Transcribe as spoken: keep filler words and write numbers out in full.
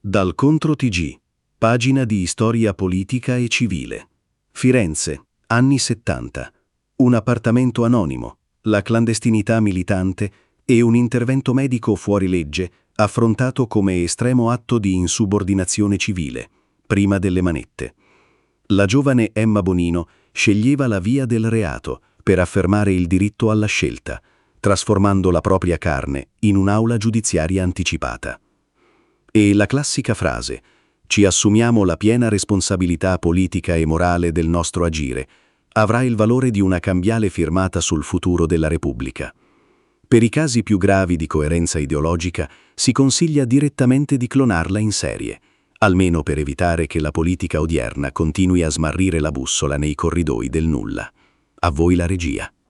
Dal Contro T G, pagina di storia politica e civile. Firenze, anni settanta. Un appartamento anonimo, la clandestinità militante e un intervento medico fuori legge affrontato come estremo atto di insubordinazione civile, prima delle manette. La giovane Emma Bonino sceglieva la via del reato per affermare il diritto alla scelta, trasformando la propria carne in un'aula giudiziaria anticipata. E la classica frase «ci assumiamo la piena responsabilità politica e morale del nostro agire» avrà il valore di una cambiale firmata sul futuro della Repubblica. Per i casi più gravi di coerenza ideologica si consiglia direttamente di clonarla in serie, almeno per evitare che la politica odierna continui a smarrire la bussola nei corridoi del nulla. A voi la regia.